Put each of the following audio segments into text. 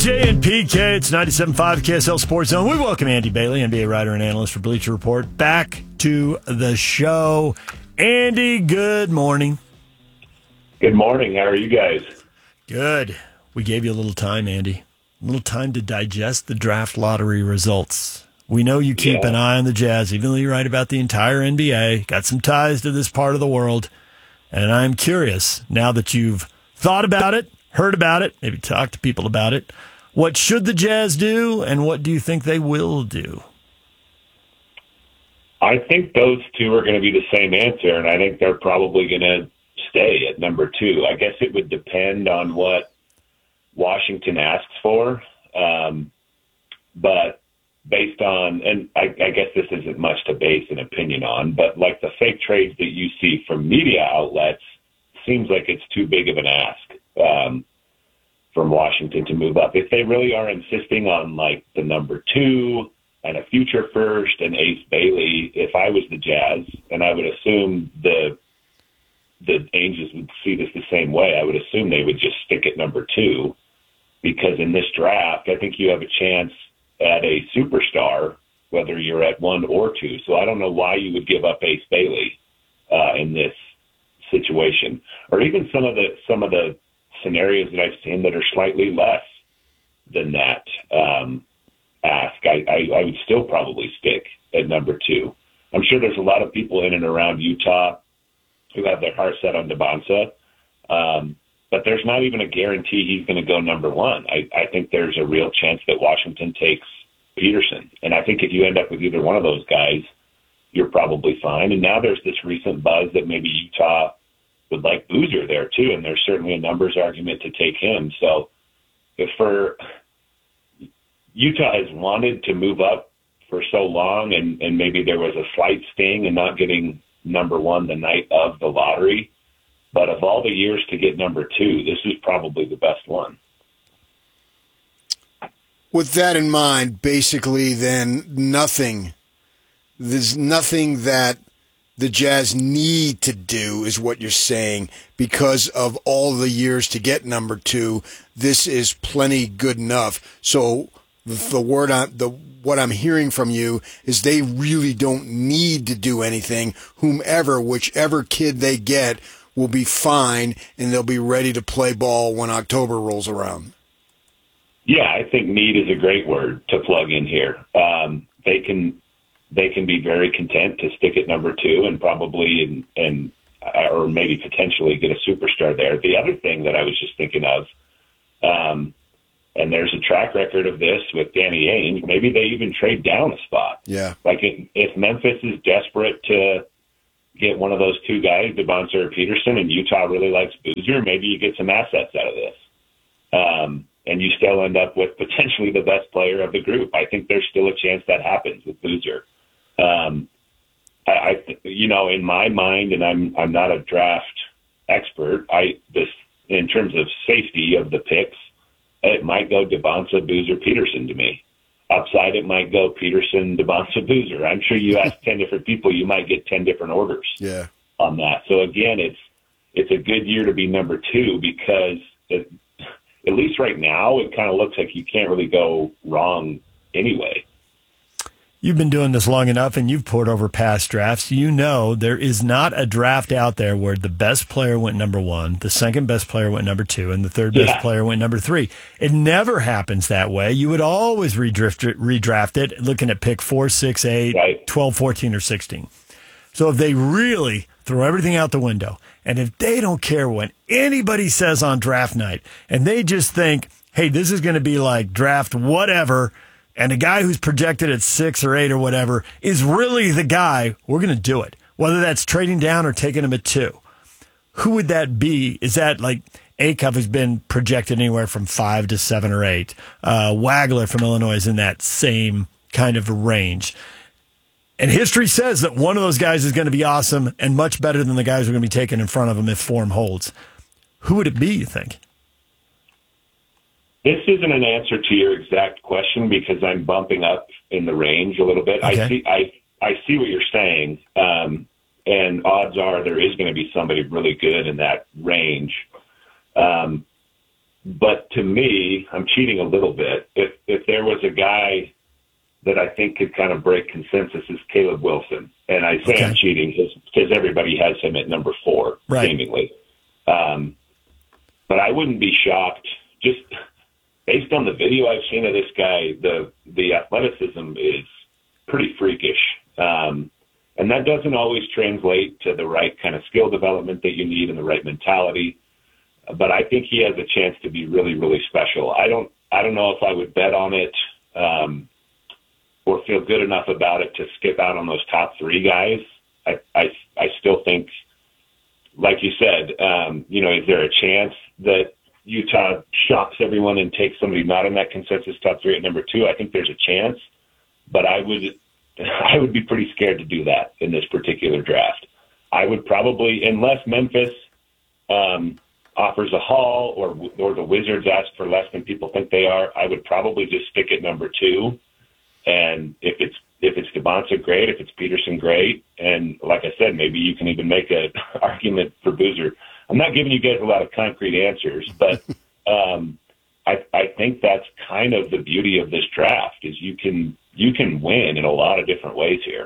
BJ and PK, it's 97.5 KSL Sports Zone. We welcome Andy Bailey, NBA writer and analyst for Bleacher Report, back to the show. Andy, good morning. Good morning. How are you guys? Good. We gave you a little time, Andy. A little time to digest the draft lottery results. We know you keep an eye on the Jazz, even though you write about the entire NBA. Got some ties to this part of the world. And I'm curious, now that you've thought about it, heard about it, maybe talked to people about it, what should the Jazz do, and what do you think they will do? I think those two are going to be the same answer, and I think they're probably going to stay at number 2. I guess it would depend on what Washington asks for, but based on, and I guess this isn't much to base an opinion on, but like the fake trades that you see from media outlets, seems like it's too big of an ask from Washington to move up. If they really are insisting on like the number 2 and a future first and Ace Bailey, if I was the Jazz, and I would assume the Angels would see this the same way, I would assume they would just stick at number 2, because in this draft, I think you have a chance at a superstar, whether you're at 1 or 2. So I don't know why you would give up Ace Bailey in this situation, or even some of the scenarios that I've seen that are slightly less than that ask. I would still probably stick at number 2. I'm sure there's a lot of people in and around Utah who have their heart set on Debonsa, but there's not even a guarantee he's going to go number 1. I think there's a real chance that Washington takes Peterson, and I think if you end up with either one of those guys, you're probably fine. And now there's this recent buzz that maybe Utah would like Boozer there too, and there's certainly a numbers argument to take him. So if Utah has wanted to move up for so long, and maybe there was a slight sting in not getting number 1 the night of the lottery, but of all the years to get number 2, this is probably the best one. With that in mind, basically then there's nothing that the Jazz need to do, is what you're saying, because of all the years to get number 2. This is plenty good enough. So what I'm hearing from you is they really don't need to do anything. Whichever kid they get will be fine, and they'll be ready to play ball when October rolls around. Yeah, I think need is a great word to plug in here. They can be very content to stick at number 2 and probably or maybe potentially get a superstar there. The other thing that I was just thinking of, and there's a track record of this with Danny Ainge, maybe they even trade down a spot. Yeah. Like if Memphis is desperate to get one of those 2 guys, Debonsa or Peterson, and Utah really likes Boozer, maybe you get some assets out of this. And you still end up with potentially the best player of the group. I think there's still a chance that happens with Boozer. In my mind, and I'm not a draft expert, in terms of safety of the picks, it might go Debonsa, Boozer, Peterson to me. Upside, it might go Peterson, Debonsa, Boozer. I'm sure you ask 10 different people, you might get 10 different orders on that. So again, it's a good year to be number 2, because at least right now, it kind of looks like you can't really go wrong anyway. You've been doing this long enough, and you've poured over past drafts. You know there is not a draft out there where the best player went number 1, the second best player went number 2, and the third best player went number 3. It never happens that way. You would always redraft it, looking at pick 4, 6, 8, 12, 14, or 16. So if they really throw everything out the window, and if they don't care what anybody says on draft night, and they just think, hey, this is going to be like draft whatever, and the guy who's projected at 6 or 8 or whatever is really the guy, we're going to do it, whether that's trading down or taking him at 2. Who would that be? Is that like Acuff has been projected anywhere from 5 to 7 or 8? Wagler from Illinois is in that same kind of range. And history says that one of those guys is going to be awesome and much better than the guys who are going to be taken in front of him if form holds. Who would it be, you think? This isn't an answer to your exact question, because I'm bumping up in the range a little bit. Okay. I see what you're saying, and odds are there is going to be somebody really good in that range. But to me, I'm cheating a little bit. If there was a guy that I think could kind of break consensus, is Caleb Wilson. And I say I'm cheating because everybody has him at number 4, seemingly. But I wouldn't be shocked, just based on the video I've seen of this guy. The athleticism is pretty freakish. And that doesn't always translate to the right kind of skill development that you need and the right mentality. But I think he has a chance to be really, really special. I don't know if I would bet on it or feel good enough about it to skip out on those top 3 guys. I still think, like you said, is there a chance that Utah shocks everyone and takes somebody not in that consensus top 3 at number 2? I think there's a chance, but I would be pretty scared to do that in this particular draft. I would probably, unless Memphis offers a haul or the Wizards ask for less than people think they are, I would probably just stick at number 2. And if it's Debonsa, great. If it's Peterson, great. And like I said, maybe you can even make an argument for Boozer. I'm not giving you guys a lot of concrete answers, but I think that's kind of the beauty of this draft is you can win in a lot of different ways here.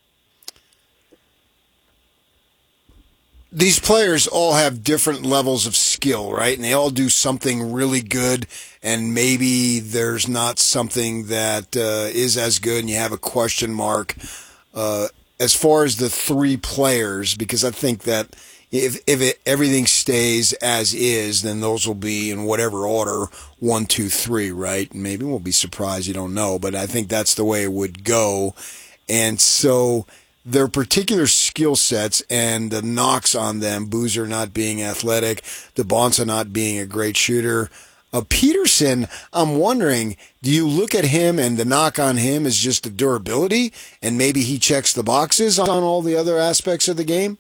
These players all have different levels of skill, right? And they all do something really good, and maybe there's not something that is as good, and you have a question mark. As far as the 3 players, because I think that if everything stays as is, then those will be in whatever order, 1, 2, 3, right? And maybe we'll be surprised, you don't know, but I think that's the way it would go. And so their particular skill sets and the knocks on them, Boozer not being athletic, Debonsa not being a great shooter. Peterson, I'm wondering, do you look at him and the knock on him is just the durability, and maybe he checks the boxes on all the other aspects of the game?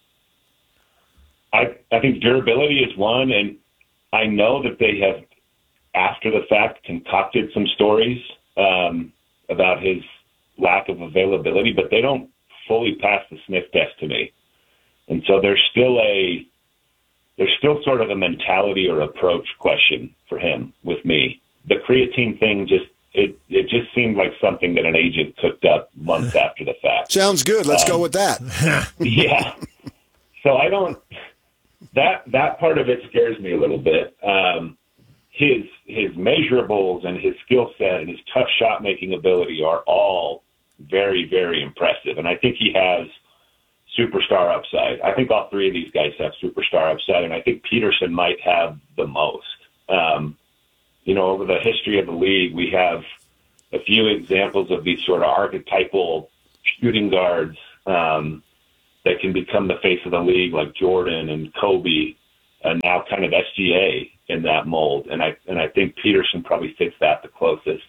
I think durability is one, and I know that they have, after the fact, concocted some stories about his lack of availability, but they don't fully pass the sniff test to me. And so there's still sort of a mentality or approach question for him with me. The creatine thing it just seemed like something that an agent cooked up months after the fact. Sounds good. Let's go with that. Yeah. So that part of it scares me a little bit. His measurables and his skill set and his tough shot making ability are all very, very impressive. And I think he has superstar upside. I think all 3 of these guys have superstar upside, and I think Peterson might have the most. Over the history of the league, we have a few examples of these sort of archetypal shooting guards that can become the face of the league, like Jordan and Kobe, and now kind of SGA in that mold. And I think Peterson probably fits that the closest.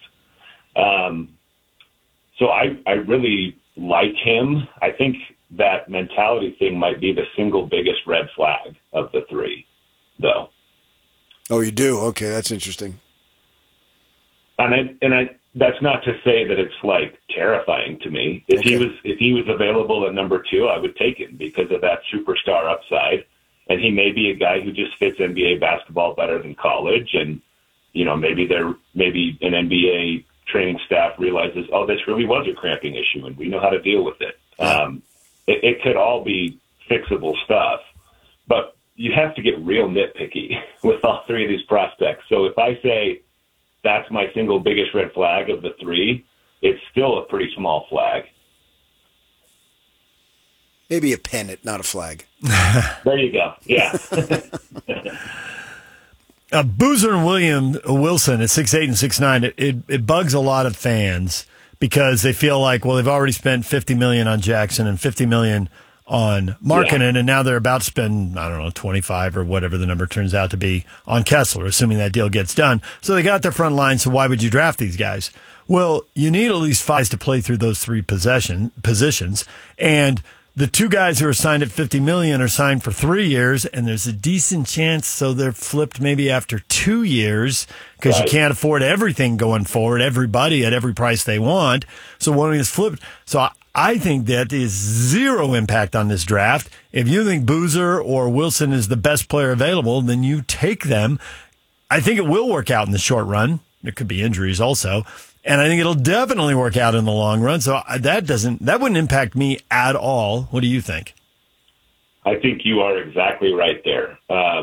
So I really like him. I think that mentality thing might be the single biggest red flag of the 3, though. Oh, you do? Okay, that's interesting. And that's not to say that it's like terrifying to me. If he was available at number 2, I would take him because of that superstar upside. And he may be a guy who just fits NBA basketball better than college. And, maybe an NBA training staff realizes, oh, this really was a cramping issue and we know how to deal with it. It could all be fixable stuff, but you have to get real nitpicky with all 3 of these prospects. So if I say that's my single biggest red flag of the 3, it's still a pretty small flag. Maybe a pennant, not a flag. There you go. Yeah. Boozer and Wilson at 6'8" and 6'9", it bugs a lot of fans because they feel like, well, they've already spent $50 million on Jackson and $50 million on Markkanen, and now they're about to spend, I don't know, 25 or whatever the number turns out to be on Kessler, assuming that deal gets done. So they got their front line, so why would you draft these guys? Well, you need at least 5 to play through those 3 positions, and the 2 guys who are signed at $50 million are signed for 3 years, and there's a decent chance so they're flipped maybe after 2 years because you can't afford everything going forward, everybody at every price they want. So one is flipped. So I think that is 0 impact on this draft. If you think Boozer or Wilson is the best player available, then you take them. I think it will work out in the short run. There could be injuries also. And I think it'll definitely work out in the long run. So that wouldn't impact me at all. What do you think? I think you are exactly right there.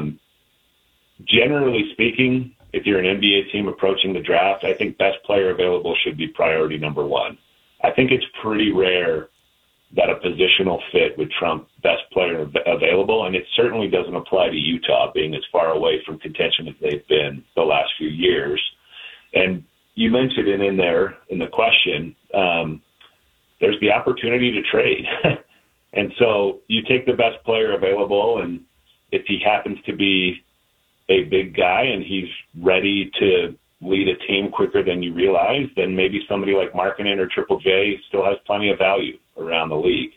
Generally speaking, if you're an NBA team approaching the draft, I think best player available should be priority number one. I think it's pretty rare that a positional fit would trump best player available, and it certainly doesn't apply to Utah being as far away from contention as they've been the last few years. And you mentioned it in there in the question, there's the opportunity to trade. And so you take the best player available, and if he happens to be a big guy and he's ready to lead a team quicker than you realize, then maybe somebody like Markkanen or Triple J still has plenty of value around the league.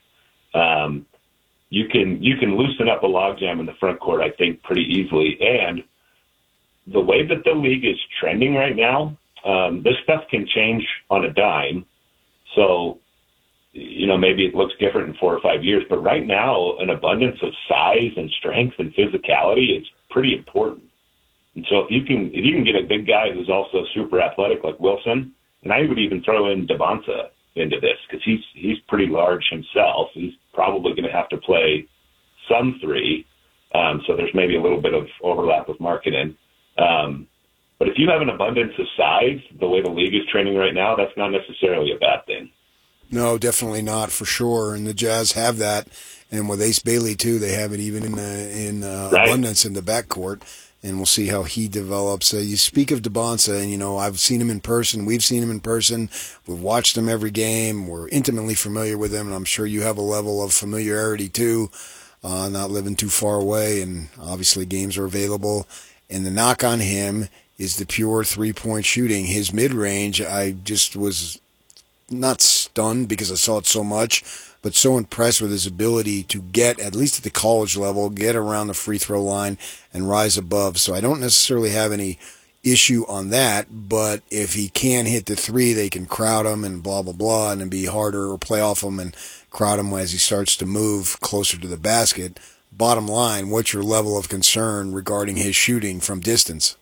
You can loosen up a logjam in the front court, I think, pretty easily. And the way that the league is trending right now, this stuff can change on a dime. So, maybe it looks different in 4 or 5 years, but right now, an abundance of size and strength and physicality is pretty important. And so if you can get a big guy who's also super athletic like Wilson, and I would even throw in Devonta into this because he's pretty large himself. He's probably going to have to play some three, so there's maybe a little bit of overlap with Markkanen. But if you have an abundance of size, the way the league is trending right now, that's not necessarily a bad thing. No, definitely not, for sure. And the Jazz have that, and with Ace Bailey too, they have it even in right. abundance in the backcourt. And we'll see how he develops. You speak of Devonta, and I've seen him in person. We've seen him in person. We've watched him every game. We're intimately familiar with him, and I'm sure you have a level of familiarity too, not living too far away. And obviously, games are available. And the knock on him is the pure three-point shooting. His mid-range, I just was not stunned because I saw it so much, but so impressed with his ability to get, at least at the college level, get around the free throw line and rise above. So I don't necessarily have any issue on that, but if he can hit the three, they can crowd him and blah, blah, blah, and then be harder or play off him and crowd him as he starts to move closer to the basket. Bottom line, what's your level of concern regarding his shooting from distance?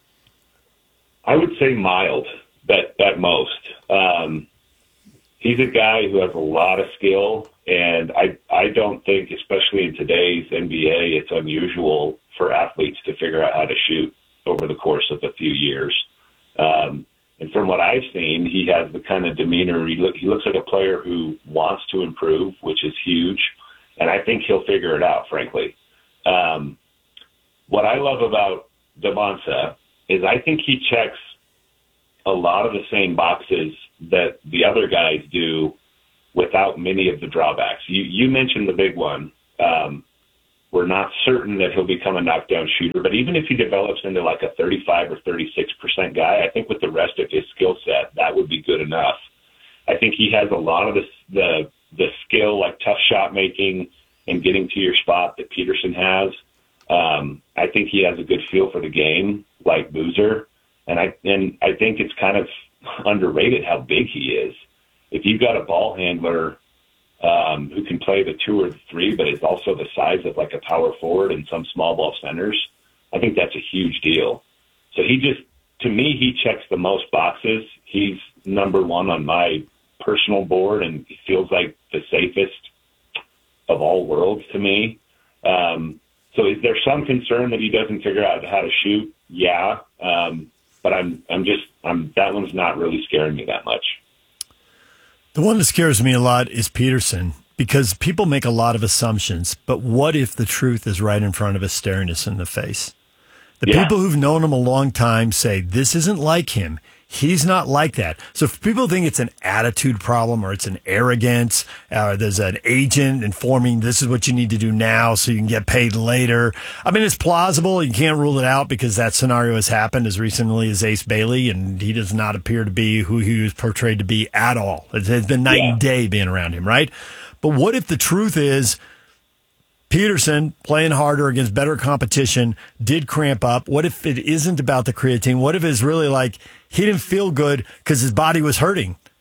I would say mild at most. He's a guy who has a lot of skill, and I don't think, especially in today's NBA, it's unusual for athletes to figure out how to shoot over the course of a few years. And from what I've seen, he has the kind of demeanor. He looks like a player who wants to improve, which is huge, and I think he'll figure it out, frankly. What I love about Devonta is I think he checks a lot of the same boxes that the other guys do without many of the drawbacks. You mentioned the big one. We're not certain that he'll become a knockdown shooter, but even if he develops into like a 35 or 36% guy, I think with the rest of his skill set, that would be good enough. I think he has a lot of the skill, like tough shot making and getting to your spot that Peterson has. I think he has a good feel for the game, like Boozer. And I think it's kind of underrated how big he is. If you've got a ball handler who can play the 2 or the 3, but is also the size of like a power forward and some small ball centers, I think that's a huge deal. So to me, he checks the most boxes. He's number one on my personal board, and he feels like the safest of all worlds to me. So is there some concern that he doesn't figure out how to shoot? Yeah. But that one's not really scaring me that much. The one that scares me a lot is Peterson, because people make a lot of assumptions. But what if the truth is right in front of us, staring us in the face? The people who've known him a long time say, this isn't like him. He's not like that. So if people think it's an attitude problem or it's an arrogance, or there's an agent informing this is what you need to do now so you can get paid later. I mean, it's plausible. You can't rule it out because that scenario has happened as recently as Ace Bailey, and he does not appear to be who he was portrayed to be at all. It has been night and day being around him, right? But what if the truth is Peterson, playing harder against better competition, did cramp up? What if it isn't about the creatine? What if it's really like he didn't feel good because his body was hurting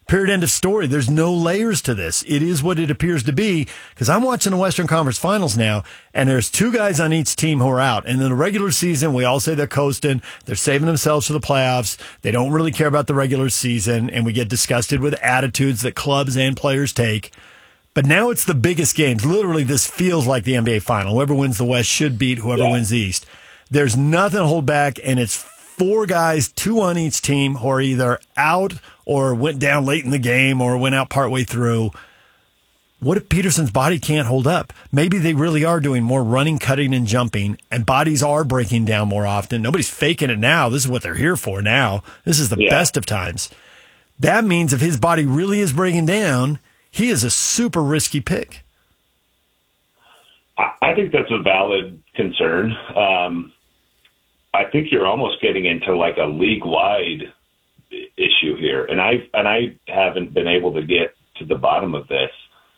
Period, end of story. There's no layers to this. It is what it appears to be, because I'm watching the Western Conference Finals now, and there's 2 guys on each team who are out. And in the regular season, we all say they're coasting. They're saving themselves for the playoffs. They don't really care about the regular season, and we get disgusted with attitudes that clubs and players take. But now it's the biggest games. Literally, this feels like the NBA Final. Whoever wins the West should beat whoever wins the East. There's nothing to hold back, and it's 4 guys, 2 on each team, who are either out or went down late in the game or went out partway through. What if Peterson's body can't hold up? Maybe they really are doing more running, cutting, and jumping, and bodies are breaking down more often. Nobody's faking it now. This is what they're here for now. This is the best of times. That means if his body really is breaking down, he is a super risky pick. I think that's a valid concern. I think you're almost getting into like a league-wide issue here, and I haven't been able to get to the bottom of this.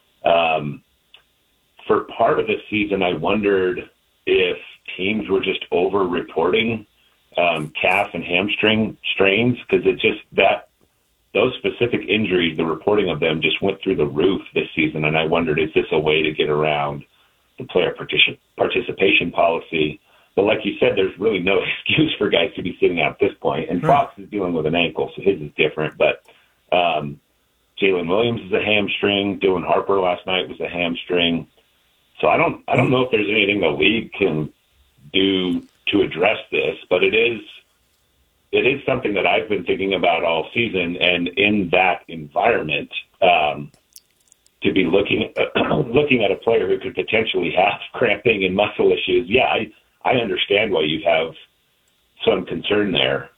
For part of the season, I wondered if teams were just over-reporting calf and hamstring strains, because it just those specific injuries, the reporting of them just went through the roof this season, and I wondered, is this a way to get around the player participation policy? But like you said, there's really no excuse for guys to be sitting out at this point. And Fox is dealing with an ankle, so his is different. But Jalen Williams is a hamstring. Dylan Harper last night was a hamstring. So I don't know if there's anything the league can do to address this, but it is something that I've been thinking about all season. And in that environment, to be looking at a player who could potentially have cramping and muscle issues, I understand why you have some concern there.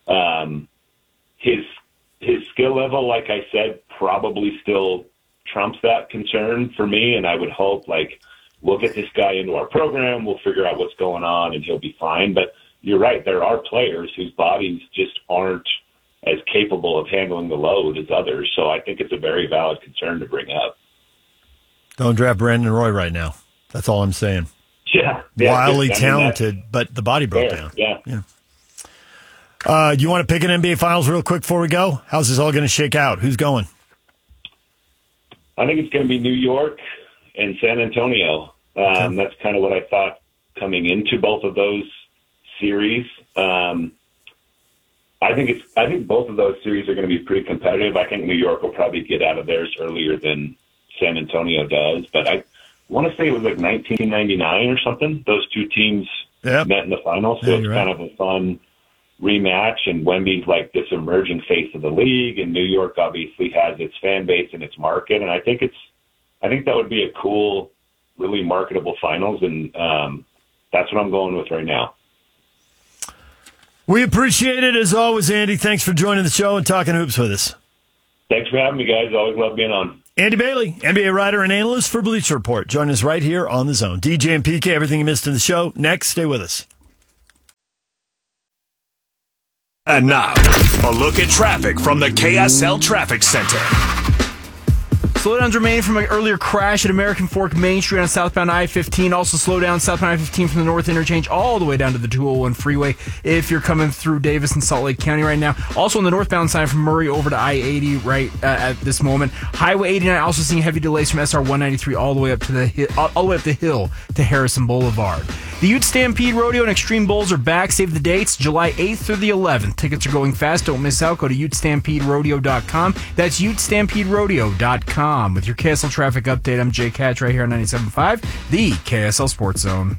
His skill level, like I said, probably still trumps that concern for me, and I would hope, we'll get this guy into our program, we'll figure out what's going on, and he'll be fine. But you're right, there are players whose bodies just aren't as capable of handling the load as others, so I think it's a very valid concern to bring up. Don't draft Brandon Roy right now. That's all I'm saying. Yeah. Wildly talented, but the body broke down. Yeah. Do you want to pick an NBA Finals real quick before we go? How's this all going to shake out? Who's going? I think it's going to be New York and San Antonio. That's kind of what I thought coming into both of those series. I think both of those series are going to be pretty competitive. I think New York will probably get out of theirs earlier than San Antonio does, but I want to say it was 1999 or something. Those two teams met in the finals, so it's kind of a fun rematch. And Wemby's like this emerging face of the league, and New York obviously has its fan base and its market. And I think that would be a cool, really marketable finals, and that's what I'm going with right now. We appreciate it as always, Andy. Thanks for joining the show and talking hoops with us. Thanks for having me, guys. Always love being on. Andy Bailey, NBA writer and analyst for Bleacher Report. Join us right here on The Zone. DJ and PK, everything you missed in the show. Next, stay with us. And now, a look at traffic from the KSL Traffic Center. Slowdowns remaining from an earlier crash at American Fork Main Street on southbound I-15. Also slow down southbound I-15 from the north interchange all the way down to the 201 freeway if you're coming through Davis and Salt Lake County right now. Also on the northbound side from Murray over to I-80 right at this moment. Highway 89 also seeing heavy delays from SR 193 all the way up the hill to Harrison Boulevard. The Ute Stampede Rodeo and Extreme Bowls are back. Save the dates, July 8th through the 11th. Tickets are going fast. Don't miss out. Go to UteStampedeRodeo.com. That's UteStampedeRodeo.com. With your KSL traffic update, I'm Jay Catch right here on 97.5, the KSL Sports Zone.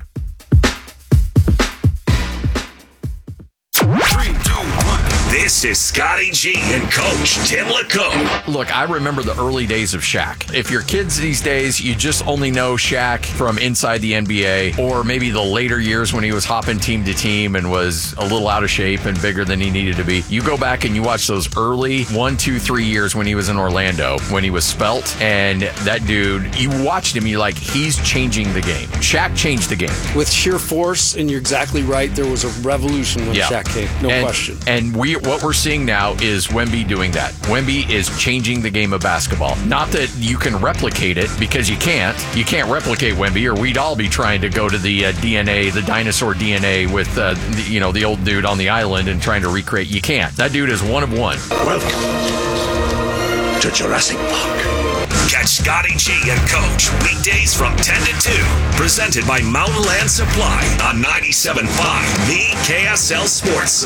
3, 2, 1. This is Scotty G and Coach Tim LeComb. Look, I remember the early days of Shaq. If you're kids these days, you just only know Shaq from inside the NBA, or maybe the later years when he was hopping team to team and was a little out of shape and bigger than he needed to be. You go back and you watch those early 1, 2, 3 years when he was in Orlando, when he was svelte, and that dude, you watched him, you're like, he's changing the game. Shaq changed the game. With sheer force, and you're exactly right, there was a revolution when Shaq came, no question. And what we're seeing now is Wemby doing that. Wemby is changing the game of basketball. Not that you can replicate it, because you can't. You can't replicate Wemby, or we'd all be trying to go to the DNA, the dinosaur DNA with the old dude on the island and trying to recreate. You can't. That dude is one of one. Welcome to Jurassic Park. Catch Scotty G and Coach weekdays from 10 to 2. Presented by Mountain Land Supply on 97.5, the KSL Sports.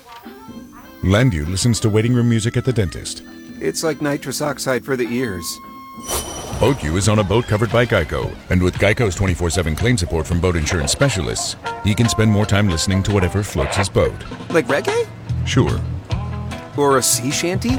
Landu listens to waiting room music at the dentist. It's like nitrous oxide for the ears. BoatU is on a boat covered by Geico. And with Geico's 24/7 claim support from boat insurance specialists, he can spend more time listening to whatever floats his boat. Like reggae? Sure. Or a sea shanty?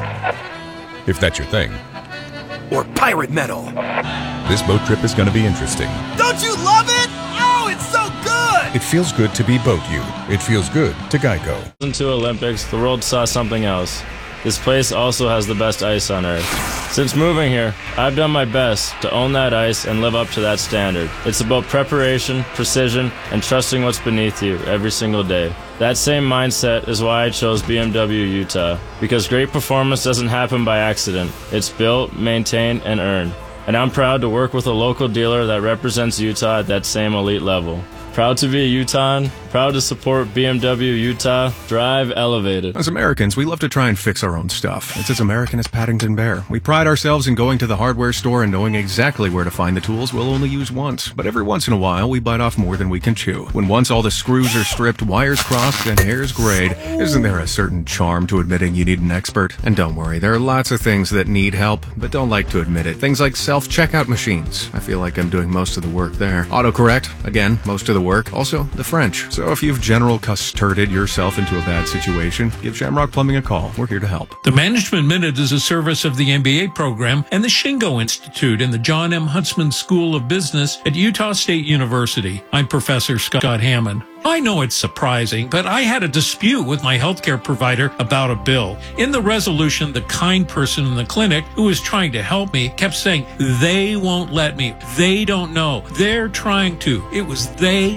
If that's your thing. Or pirate metal? This boat trip is going to be interesting. Don't you love it? Oh, it's so good! It feels good to be BoatU. It feels good to Geico. To Olympics, the world saw something else. This place also has the best ice on Earth. Since moving here, I've done my best to own that ice and live up to that standard. It's about preparation, precision, and trusting what's beneath you every single day. That same mindset is why I chose BMW Utah, because great performance doesn't happen by accident. It's built, maintained, and earned. And I'm proud to work with a local dealer that represents Utah at that same elite level. Proud to be a Utahn, proud to support BMW Utah, drive elevated. As Americans, we love to try and fix our own stuff. It's as American as Paddington Bear. We pride ourselves in going to the hardware store and knowing exactly where to find the tools we'll only use once. But every once in a while, we bite off more than we can chew. When once all the screws are stripped, wires crossed, and hairs grayed, isn't there a certain charm to admitting you need an expert? And don't worry, there are lots of things that need help, but don't like to admit it. Things like self-checkout machines. I feel like I'm doing most of the work there. Autocorrect, again, most of the work. Also, the French. So if you've general custarded yourself into a bad situation, give Shamrock Plumbing a call. We're here to help. The Management Minute is a service of the MBA program and the Shingo Institute and the John M. Huntsman School of Business at Utah State University. I'm Professor Scott Hammond. I know it's surprising, but I had a dispute with my healthcare provider about a bill. In the resolution, the kind person in the clinic who was trying to help me kept saying, they won't let me. They don't know. They're trying to. It was they.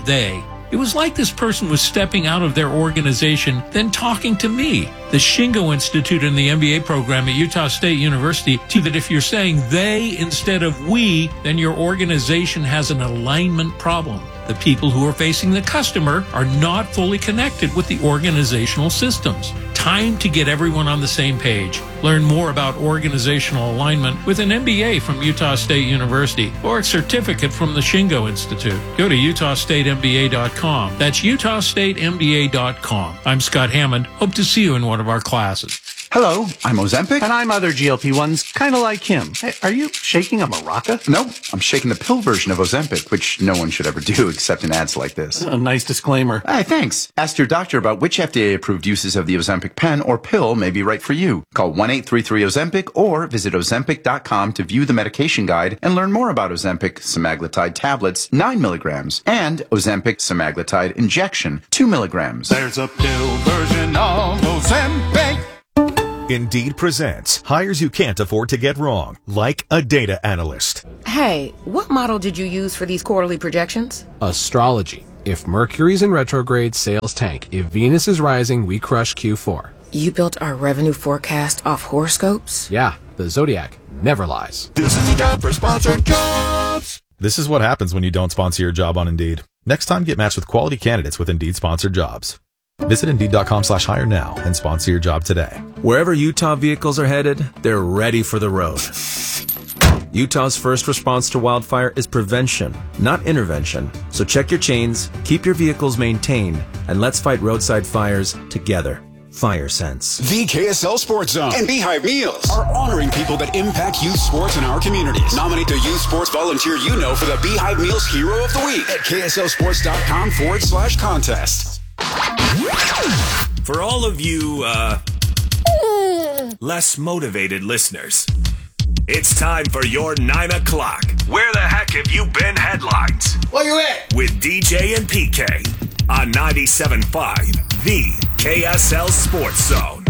It was like this person was stepping out of their organization, then talking to me. The Shingo Institute and the MBA program at Utah State University teach that if you're saying they instead of we, then your organization has an alignment problem. The people who are facing the customer are not fully connected with the organizational systems. Time to get everyone on the same page. Learn more about organizational alignment with an MBA from Utah State University or a certificate from the Shingo Institute. Go to utahstatemba.com. That's utahstatemba.com. I'm Scott Hammond. Hope to see you in one of our classes. Hello, I'm Ozempic. And I'm other GLP-1s, kind of like him. Hey, are you shaking a maraca? No, I'm shaking the pill version of Ozempic, which no one should ever do except in ads like this. A nice disclaimer. Hey, thanks. Ask your doctor about which FDA-approved uses of the Ozempic pen or pill may be right for you. Call 1-833-OZEMPIC or visit Ozempic.com to view the medication guide and learn more about Ozempic semaglutide tablets, 9 milligrams, and Ozempic semaglutide injection, 2 milligrams. There's a pill version of Ozempic. Indeed presents hires you can't afford to get wrong, like a data analyst. Hey, what model did you use for these quarterly projections? Astrology. If Mercury's in retrograde, sales tank. If Venus is rising, we crush Q4. You built our revenue forecast off horoscopes? Yeah, the Zodiac never lies. This is the job for sponsored jobs. This is what happens when you don't sponsor your job on Indeed. Next time, get matched with quality candidates with Indeed sponsored jobs. Visit Indeed.com/hire now and sponsor your job today. Wherever Utah vehicles are headed, they're ready for the road. Utah's first response to wildfire is prevention, not intervention. So check your chains, keep your vehicles maintained, and let's fight roadside fires together. Fire Sense. The KSL Sports Zone and Beehive Meals are honoring people that impact youth sports in our communities. Nominate the youth sports volunteer you know for the Beehive Meals Hero of the Week at KSLSports.com/contest. For all of you, less motivated listeners, it's time for your 9 o'clock. Where the heck have you been headlines? Where you at? With DJ and PK on 97.5, the KSL Sports Zone.